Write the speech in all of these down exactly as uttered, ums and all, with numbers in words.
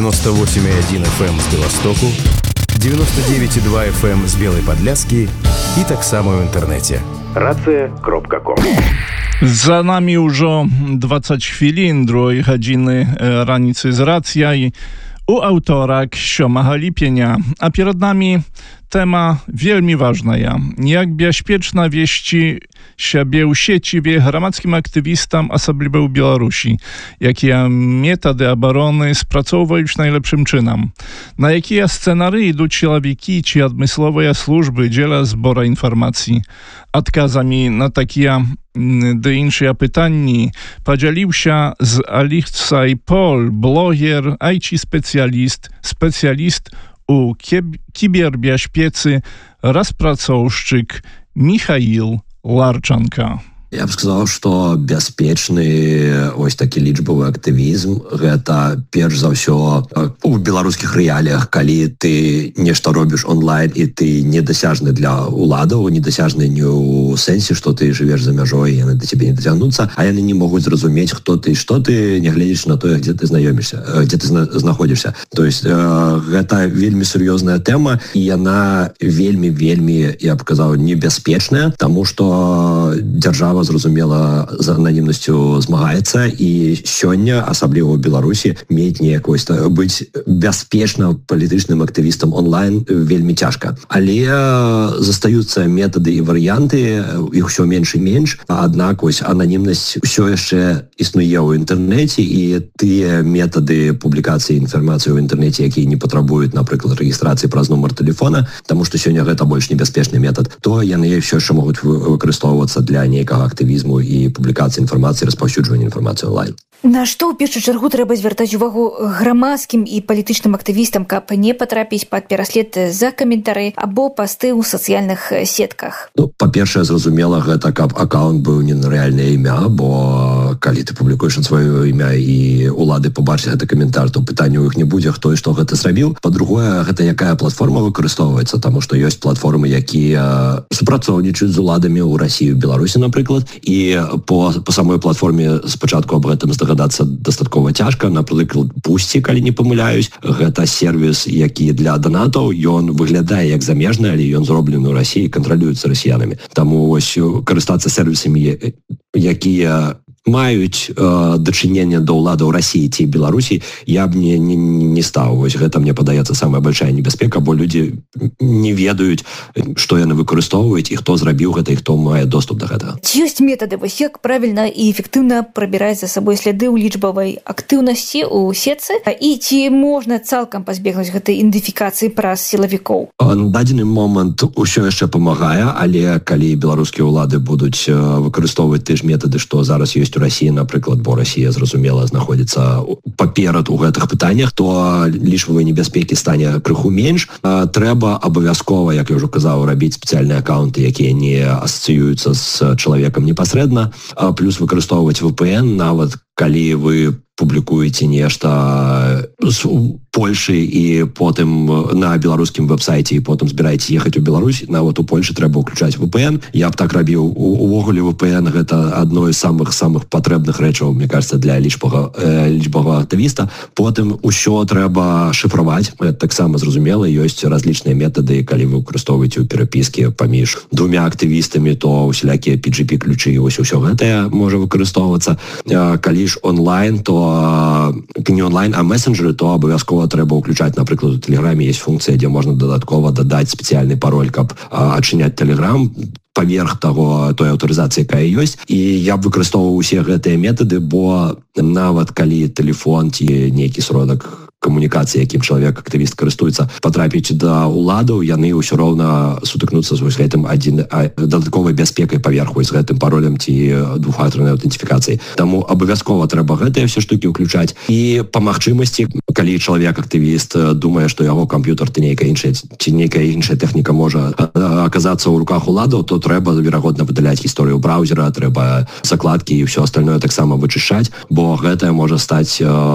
девяносто восемь и один эф эм з Беластоку, девяносто девять и два эф эм з Белой Подляски і таксама ў інтэрнэце. рацыя кропка ком. За нами ўжо двадцять хвілін другої гадзіни раніцы з рацыяй у аўторак сьомага ліпеня. А перед нами тема вельмі важная. Як бяспечна весці сябе ў сеціве грамадскім актывістам, асабліва ў Беларусі, якія метады абароны спрацоўваюць найлепшым чынам, на якія сцэнары ідуць чалавекі ці адмысловыя службы дзеля збора інфармацыі. Адказамі на такія ды іншыя пытанні падзяліўся з Алексай Пол, блогер, ай ти-спецыяліст, спецыяліст у кібербяспецы, распрацоўшчык Михаил Ларчанка. Я б сказаў, што бяспечны ось такі лічбавы актывізм гэта перш за ўсё у беларускіх рэаліях, калі ты нешта робіш онлайн і ты недасяжны для уладаў, недасяжны не ў сэнсе, што ты жывеш за мяжой, яны да цябе не дацягнуцца, а яны не могуць зразумець, хто ты, што ты, нягледзячы на тое, дзе ты знаёмішся, дзе ты знаходзішся. То есть гэта вельмі сур'ёзная тэма, і яна вельмі-вельмі, я б казаў, небяспечная, таму што дзяржава зразумела з ананімнасцю змагаецца, і сёння, асабліва ў Беларусі, мець неякось быць бяспечна палітычным актывістам онлайн вельмі цяжка. Але застаюцца метады і варыянты, іх усё менш і менш, аднак ось ананімнасць усё яшчэ існуе ў інтэрнэце, і тыя метады публікацыі інфармацыі ў інтэрнэце, якія не патрабуюць, напрыклад, рэгістрацыі праз нумар тэлефона, таму што сёння гэта больш небяспечны метад, то яны ўсё яшчэ могуць выкарыстоўвацца для нейкага актывізму і публікацыі інфармацыі, распаўсюджвання інфармацыі онлайн. На што ў першую чаргу трэба звяртаць увагу грамадскім і палітычным актывістам, каб не патрапіць пад пераслед за каментары або пасты ў сацыяльных сетках? Ну, па-першае, зразумела, гэта каб аккаунт быў не на рэальнае імя, бо калі ты публікуеш на сваё імя і улады побачаць гэты каментар, то пытанне ў іх не будзе, хто і што гэта зрабіў. Па-другое, гэта якая платформа выкарыстоўваецца, таму што ёсць платформы, якія супрацоўнічаюць з уладамі ў Расіі, ў Беларусі, напрыклад, і по, по самой платформе спачатку аб гэтым здагадацца дастаткова цяжка. Напрыклад, Бусці, калі не памыляюсь, гэта сервіс, які для донатаў, ён выглядае як замежны, але ён зроблены ў Расіі, кантралюецца расіянамі. Таму ось карыстацца сервісамі, якія маюць э, дачыненне да ўладаў Расіі ці Беларусі, я б не, не, не стаў. Вось гэта, мне падаецца, самая большая небяспека, бо людзі не ведаюць, што яны выкарыстоўваюць і хто зрабіў гэта і хто мае доступ да гэтага. Ці ёсць метады, вось як правільна і эфектыўна прабіраць за сабой сляды ў лічбавай актыўнасці ў сетцы, і ці можна цалкам пазбегнуць гэтай ідэнтыфікацыі праз сілавікоў? На дадзены момант усё яшчэ памагае, але калі беларускія ўлады будуць выкарыстоўваць тыя ж метады, што зараз ёсць у Расіі, напрыклад, бо Расія, зразумела, знаходзіцца паперад у гэтых пытаннях, то лічбавай небяспекі стане крыху менш. Трэба абавязкова, як я ўжо казаў, рабіць спецыяльныя аккаунты, якія не асацыююцца з чалавекам непасрэдна, плюс выкарыстоўваць вэ пэ эн, нават калі вы публікуеце нешта з Польшы і потым на беларускім вэб-сайце і потым збіраеце ехаць у Беларусь, нават у Польшы трэба ўключаць вэ пэ эн. Я б так рабіў. Увогуле вэ пэ эн гэта адно з самых самых патрэбных рэчаў, мне кажется, для лічбавага э, лічбавага актывіста. Потым усё трэба шыфраваць. Это таксама зразумела, ёсць разлічныя метады, калі вы выкарыстоўваеце ў перапіскі паміж двумя актывістамі, то усялякія пі джі пі-ключы, ось усё гэтае можа выкарыстоўвацца. Калі ж онлайн, то не онлайн, а месенджеры, то абавязкова трэба ўключаць, напрыклад, у Тэлеграме ёсць функцыя, дзе можна дадаткова дадаць спецыяльны пароль, каб адчыняць Тэлеграм паверх таго той аўтарызацыі, якая ёсць. І я б выкарыстоўваў усе гэтыя метады, бо нават калі тэлефон ці нейкі сродак камунікацыі, якім чалавек, актывіст карыстуецца, патрапіць да ўладаў, яны ўсё роўна сутыкнуцца з гэтым адзін дадатковай бяспекай паверху, з гэтым паролем ці двухфактарнай аўтэнтыфікацыяй. Таму абавязкова трэба гэтыя ўсе штукі ўключаць. І па магчымасці, калі чалавек, актывіст, думае, што яго камп'ютар ці нейкая іншая ці нейкая іншая тэхніка можа аказацца ў руках уладаў, то трэба, верагодна, выдаляць гісторыю браузера, трэба закладкі і ўсё остальное таксама вычышчаць, бо гэтае можа стаць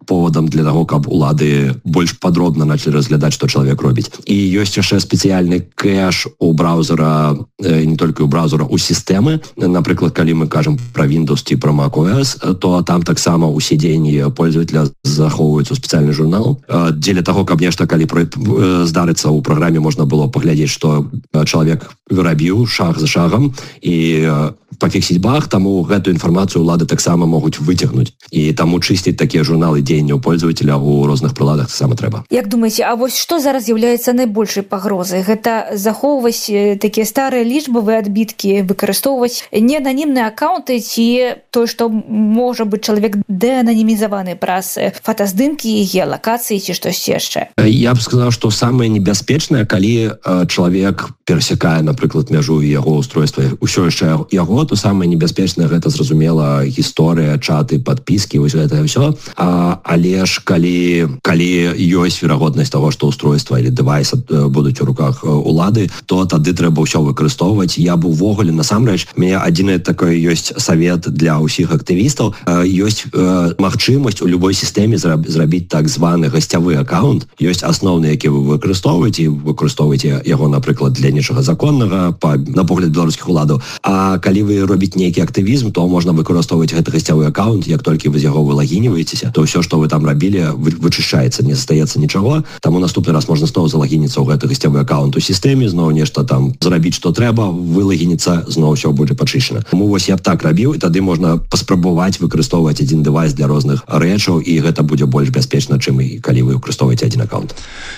поводам для таго, каб улады больш падробна начали разглядаць, што чалавек робіць. І ёсць яшчэ спецыяльны кэш у браузера, не толькі у браузера, у сістэмы. Напрыклад, калі мы кажам пра Windows ці пра macOS, то там таксама усе дзеянні пользователя захоўваюцца ў спецыяльны журнал. Дзеля таго, каб нешта калі здарыцца ў праграме, можна было паглядзець, што чалавек рабіў шаг за шагам і пафіксіць баг, таму гэтую інфармацыю ўлады таксама могуць выцягнуць. І таму чысціць такія журналы дзеянняў пользователя ў розных прыладах таксама трэба. Як думаеце, а вось што зараз з'яўляецца найбольшай пагрозай? Гэта захоўваць такія старыя лічбавыя адбіткі, выкарыстоўваць неананімныя аккаунты ці тое, што можа быць чалавек деананімізаваны праз фотаздымкі, геалакацыі ці штосьці яшчэ? Я б сказаў, што самае небяспечнае, калі чалавек перасякае, напрыклад, мяжу яго устройства, усё яшчэ яго, то самае небяспечнае гэта, зразумела, гісторыя, чаты, падпіскі, вось гэта ўсё. А, але ж калі, калі ёсць верагоднасць таго, што устройства или дэвайс будуць у руках улады, то тады трэба ўсё выкарыстоўваць. Я б увогуле, насамрэч, мне адзіны такой ёсць савет для ўсіх актывістаў. Ёсць э, магчымасць у любой сістэме зрабіць так званы гасцявы аккаунт. Ёсць асноўны, які вы выкарыстоўваеце, выкарыстоўваеце яго, напрыклад, для нечага законнага, па, на погляд беларускіх уладаў. А калі вы робіць нейкі актывізм, то можна выкарыстоўваць гэты гасцявы аккаунт. Як толькі вы з яго вылагініваецеся, то ўсё, што вы там рабілі, вычышаецца, не застаецца нічого. Таму наступны раз можна зноў залагініцца ў гэты гасцявы аккаунт у сістэме, зноў нешта там зрабіць, што трэба, вылагініцца, зноў усё будзе пачышчана. Таму вось я б так рабіў, і тады можна паспрабаваць выкарыстоўваць адзін дэвайс для розных рэчаў, і гэта будзе больш бяспечна, чым і калі вы выкарыстоўваеце адзін аккаунт.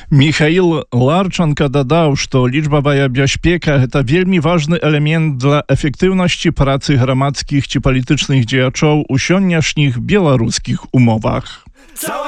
Михаил Ларченко дадаў, што лічбавая бяспека – гэта вельмі важны элемент для эфектыўнасці працы грамадскіх ці палітычных дзеячоў у сённяшніх беларускіх умовах.